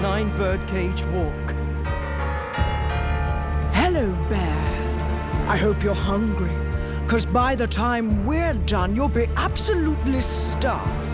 9 Birdcage Walk. Hello, Bear. I hope you're hungry, because by the time we're done, you'll be absolutely stuffed.